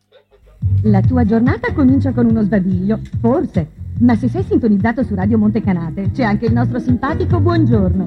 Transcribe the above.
La tua giornata comincia con uno sbadiglio, forse. Ma se sei sintonizzato su Radio Montecanate, c'è anche il nostro simpatico buongiorno.